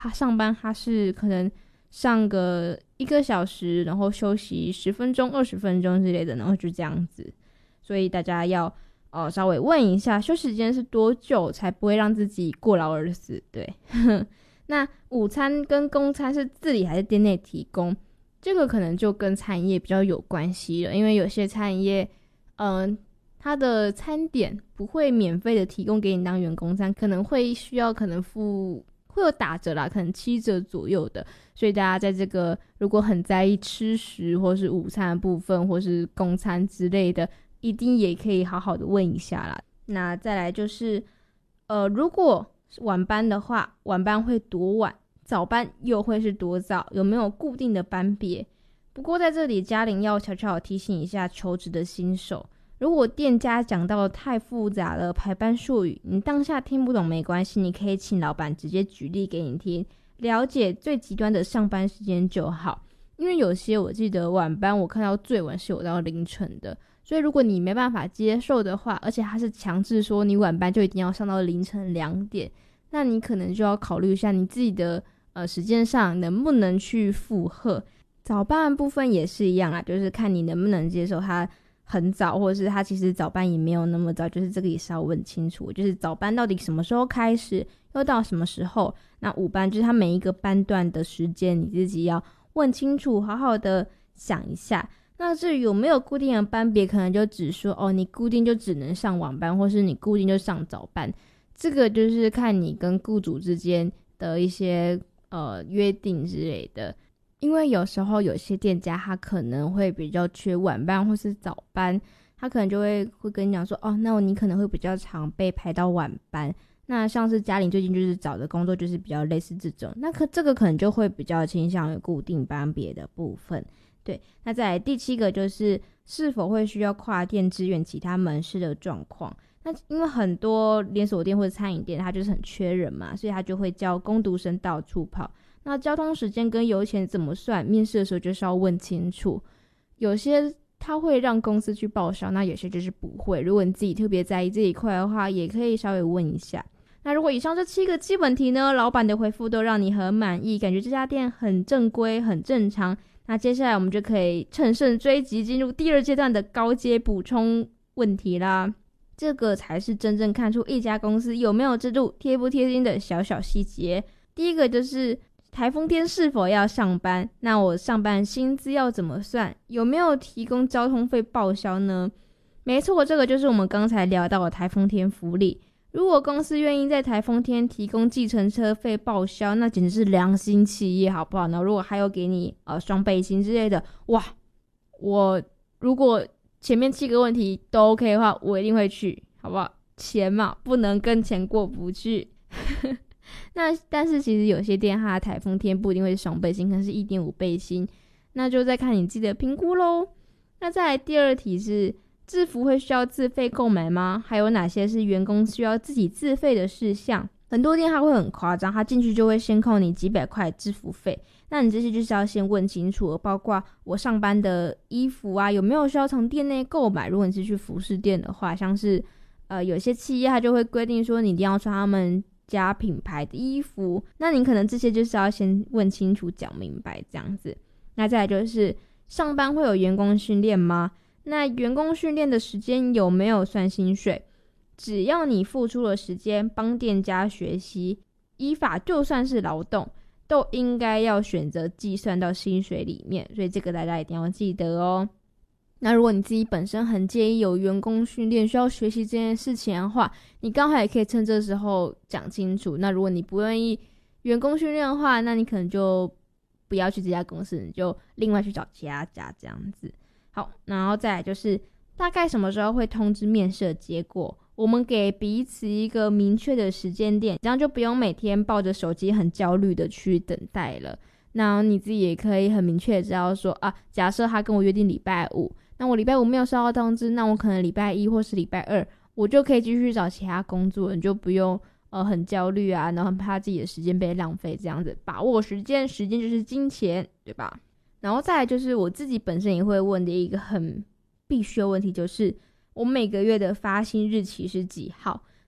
他上班他是可能上个1个小时，然后休息10分钟、20分钟之类的，然后就这样子。所以大家要稍微问一下休息时间是多久，才不会让自己过劳而死。对，那午餐跟公餐是自理还是店内提供？这个可能就跟餐饮业比较有关系了，因为有些餐饮业，它的餐点不会免费的提供给你当员工餐，可能会需要会有打折啦，可能7折左右的。所以大家在这个如果很在意吃食或是午餐的部分或是公餐之类的，一定也可以好好的问一下啦。那再来就是如果晚班的话，晚班会多晚，早班又会是多早，有没有固定的班别？不过在这里嘉玲要悄悄提醒一下求职的新手，如果店家讲到太复杂了排班术语，你当下听不懂没关系，你可以请老板直接举例给你听，了解最极端的上班时间就好。因为有些我记得晚班我看到最晚是有到凌晨的，所以如果你没办法接受的话，而且他是强制说你晚班就一定要上到凌晨2点，那你可能就要考虑一下你自己的时间上能不能去负荷。早班的部分也是一样啊，就是看你能不能接受他很早，或者是他其实早班也没有那么早，就是这个也是要问清楚，就是早班到底什么时候开始，又到什么时候。那午班就是他每一个班段的时间你自己要问清楚，好好的想一下。那至于有没有固定的班别，可能就只说你固定就只能上晚班，或是你固定就上早班，这个就是看你跟雇主之间的一些约定之类的。因为有时候有些店家他可能会比较缺晚班或是早班，他可能就会跟你讲说那你可能会比较常被排到晚班。那像是嘉玲最近就是找的工作就是比较类似这种，那这个可能就会比较倾向于固定班别的部分。对，那再来第7个就是是否会需要跨店支援其他门市的状况。那因为很多连锁店或者餐饮店它就是很缺人嘛，所以他就会叫工读生到处跑。那交通时间跟油钱怎么算，面试的时候就是要问清楚。有些他会让公司去报销，那有些就是不会。如果你自己特别在意这一块的话，也可以稍微问一下。那如果以上这7个基本题呢，老板的回复都让你很满意，感觉这家店很正规很正常，那接下来我们就可以乘胜追击，进入第2阶段的高阶补充问题啦。这个才是真正看出一家公司有没有制度、贴不贴心的小小细节。第一个就是台风天是否要上班，那我上班薪资要怎么算，有没有提供交通费报销呢？没错，这个就是我们刚才聊到的台风天福利。如果公司愿意在台风天提供计程车费报销，那简直是良心企业，好不好？那如果还有给你双倍薪之类的，哇，我如果前面7个问题都 OK 的话，我一定会去，好不好？钱嘛，不能跟钱过不去。那但是其实有些店它的台风天不一定会是双倍薪，可能是1.5倍薪，那就再看你自己的评估咯。那再来第2题是制服会需要自费购买吗？还有哪些是员工需要自己自费的事项？很多店它会很夸张，它进去就会先扣你几百块制服费，那你这些就是要先问清楚，包括我上班的衣服啊有没有需要从店内购买。如果你是去服饰店的话，像是有些企业它就会规定说你一定要穿他们家品牌的衣服，那你可能这些就是要先问清楚讲明白这样子。那再来就是上班会有员工训练吗？那员工训练的时间有没有算薪水？只要你付出了时间帮店家学习，依法就算是劳动都应该要选择计算到薪水里面，所以这个大家一定要记得哦。那如果你自己本身很介意有员工训练需要学习这件事情的话，你刚好也可以趁这时候讲清楚。那如果你不愿意员工训练的话，那你可能就不要去这家公司，你就另外去找其他家这样子。好，然后再来就是大概什么时候会通知面试的结果，我们给彼此一个明确的时间点，这样就不用每天抱着手机很焦虑的去等待了。那你自己也可以很明确的知道说假设他跟我约定礼拜5，那我礼拜5没有收到通知，那我可能礼拜1或是礼拜2我就可以继续找其他工作，你就不用很焦虑啊，然后很怕自己的时间被浪费这样子。把握时间，时间就是金钱，对吧？然后再来就是我自己本身也会问的一个很必须的问题，就是我每个月的发薪日期是几号？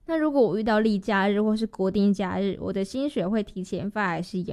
那如果我遇到例假日或是国定假日，我的薪水会提前发还是